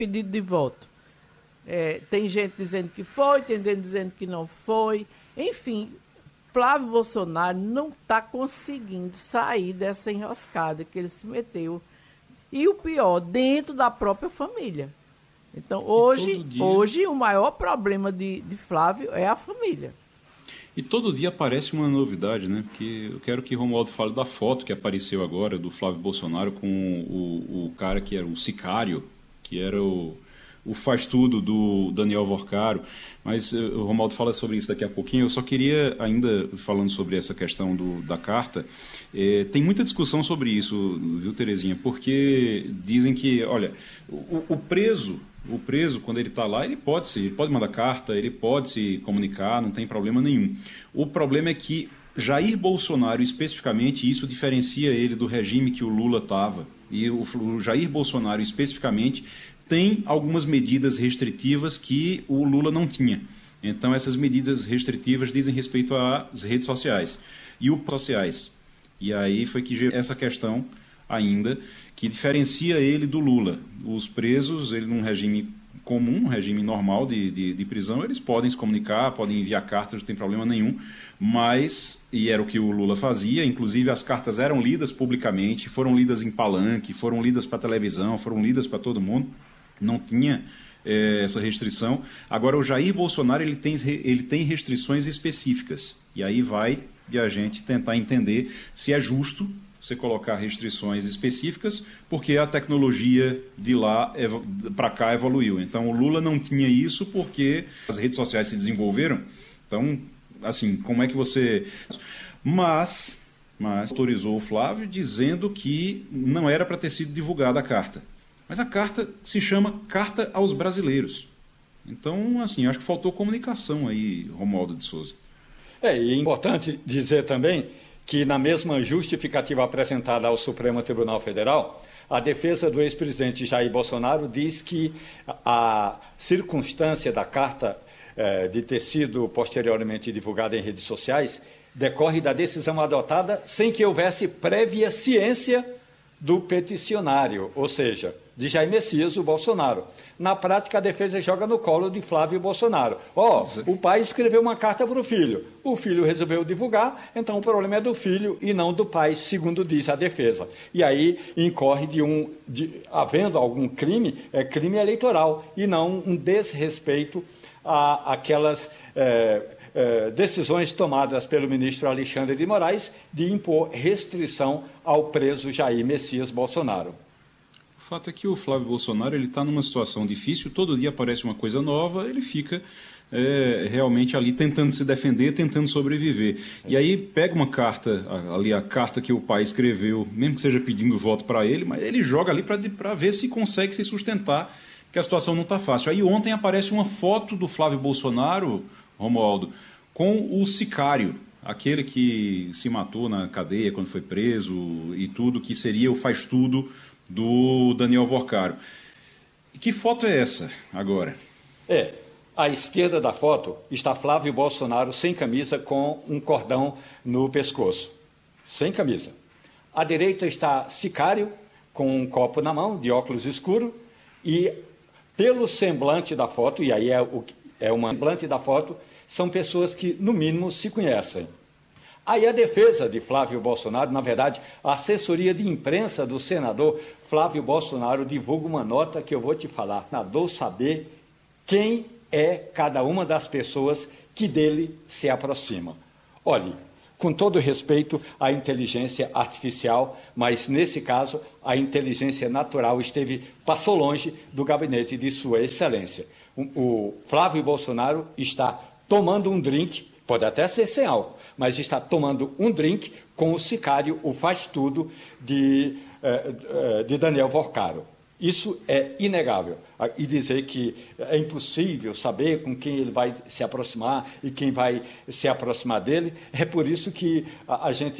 pedido de voto. Tem gente dizendo que foi, tem gente dizendo que não foi. Enfim, Flávio Bolsonaro não está conseguindo sair dessa enroscada que ele se meteu. E o pior, dentro da própria família. Então, hoje o maior problema de Flávio é a família. E todo dia aparece uma novidade, né? Porque eu quero que Romualdo fale da foto que apareceu agora do Flávio Bolsonaro com o cara que era o sicário, que era o faz-tudo do Daniel Vorcaro. Mas o Romualdo fala sobre isso daqui a pouquinho. Eu só queria, ainda falando sobre essa questão da carta, tem muita discussão sobre isso, viu, Terezinha? Porque dizem que, olha, o preso, quando ele está lá, ele pode mandar carta, ele pode se comunicar, não tem problema nenhum. O problema é que Jair Bolsonaro, especificamente, isso diferencia ele do regime que o Lula estava. E o Jair Bolsonaro, especificamente, tem algumas medidas restritivas que o Lula não tinha. Então, essas medidas restritivas dizem respeito às redes sociais e sociais. E aí foi que gerou essa questão ainda, que diferencia ele do Lula. Os presos, ele num regime comum, um regime normal de prisão, eles podem se comunicar, podem enviar cartas, não tem problema nenhum, mas, e era o que o Lula fazia, inclusive as cartas eram lidas publicamente, foram lidas em palanque, foram lidas para televisão, foram lidas para todo mundo, não tinha essa restrição. Agora, o Jair Bolsonaro ele tem restrições específicas, e aí vai de a gente tentar entender se é justo você colocar restrições específicas, porque a tecnologia de lá para cá evoluiu. Então, o Lula não tinha isso porque as redes sociais se desenvolveram. Então, assim, como é que você... Mas autorizou o Flávio dizendo que não era para ter sido divulgada a carta. Mas a carta se chama Carta aos Brasileiros. Então, assim, acho que faltou comunicação aí, Romualdo de Souza. E é importante dizer também que, na mesma justificativa apresentada ao Supremo Tribunal Federal, a defesa do ex-presidente Jair Bolsonaro diz que a circunstância da carta de ter sido posteriormente divulgada em redes sociais decorre da decisão adotada sem que houvesse prévia ciência do peticionário, ou seja, de Jair Messias, o Bolsonaro. Na prática, a defesa joga no colo de Flávio Bolsonaro. O pai escreveu uma carta para o filho resolveu divulgar, então o problema é do filho e não do pai, segundo diz a defesa. E aí incorre havendo algum crime, crime eleitoral, e não um desrespeito àquelas decisões tomadas pelo ministro Alexandre de Moraes de impor restrição ao preso Jair Messias Bolsonaro. O fato é que o Flávio Bolsonaro está numa situação difícil, todo dia aparece uma coisa nova, ele fica realmente ali tentando se defender, tentando sobreviver. E aí pega uma carta, ali a carta que o pai escreveu, mesmo que seja pedindo voto para ele, mas ele joga ali para ver se consegue se sustentar, que a situação não está fácil. Aí ontem aparece uma foto do Flávio Bolsonaro, Romualdo, com o sicário, aquele que se matou na cadeia quando foi preso e tudo, que seria o faz-tudo do Daniel Vorcaro. Que foto é essa agora? À esquerda da foto está Flávio Bolsonaro sem camisa com um cordão no pescoço. Sem camisa. À direita está sicário com um copo na mão, de óculos escuros, e pelo semblante da foto, e aí uma semblante da foto, são pessoas que, no mínimo, se conhecem. Aí a defesa de Flávio Bolsonaro, na verdade, a assessoria de imprensa do senador Flávio Bolsonaro divulga uma nota que eu vou te falar. Nadou saber quem é cada uma das pessoas que dele se aproximam. Olhe, com todo respeito à inteligência artificial, mas nesse caso a inteligência natural passou longe do gabinete de Sua Excelência. O Flávio Bolsonaro está tomando um drink, pode até ser sem álcool, mas está tomando um drink com o sicário, o faz-tudo de Daniel Vorcaro. Isso é inegável. E dizer que é impossível saber com quem ele vai se aproximar e quem vai se aproximar dele, é por isso que a gente